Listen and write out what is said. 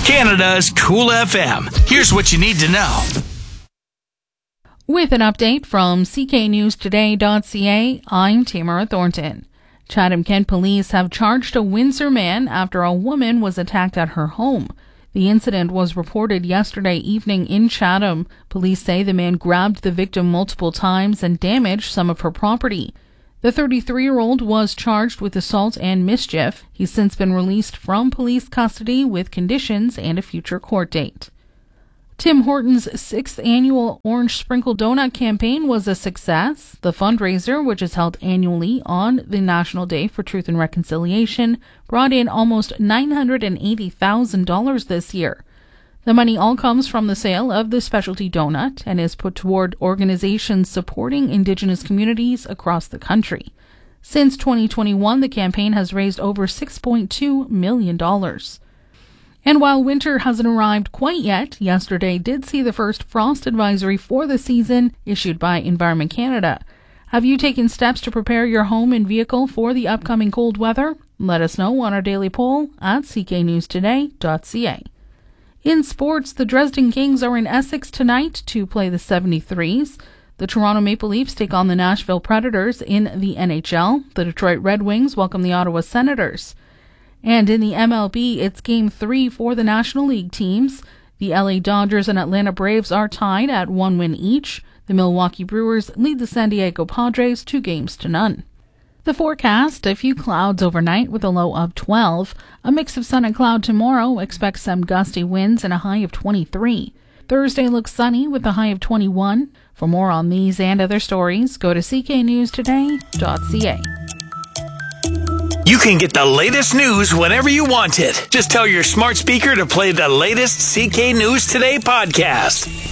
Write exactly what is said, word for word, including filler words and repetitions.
Canada's Cool F M. Here's what you need to know. With an update from C K News Today dot C A, I'm Tamara Thornton. Chatham-Kent police have charged a Windsor man after a woman was attacked at her home. The incident was reported yesterday evening in Chatham. Police say the man grabbed the victim multiple times and damaged some of her property. The thirty-three-year-old was charged with assault and mischief. He's since been released from police custody with conditions and a future court date. Tim Hortons' sixth annual Orange Sprinkle Donut campaign was a success. The fundraiser, which is held annually on the National Day for Truth and Reconciliation, brought in almost nine hundred eighty thousand dollars this year. The money all comes from the sale of the specialty donut and is put toward organizations supporting Indigenous communities across the country. Since twenty twenty-one, the campaign has raised over six point two million dollars. And while winter hasn't arrived quite yet, yesterday did see the first frost advisory for the season issued by Environment Canada. Have you taken steps to prepare your home and vehicle for the upcoming cold weather? Let us know on our daily poll at C K News Today dot C A. In sports, the Dresden Kings are in Essex tonight to play the seventy-threes. The Toronto Maple Leafs take on the Nashville Predators in the N H L. The Detroit Red Wings welcome the Ottawa Senators. And in the M L B, it's Game three for the National League teams. The L A Dodgers and Atlanta Braves are tied at one win each. The Milwaukee Brewers lead the San Diego Padres two games to none. The forecast, a few clouds overnight with a low of twelve. A mix of sun and cloud tomorrow. Expect some gusty winds and a high of twenty-three. Thursday looks sunny with a high of twenty-one. For more on these and other stories, go to C K News Today dot C A. You can get the latest news whenever you want it. Just tell your smart speaker to play the latest C K News Today podcast.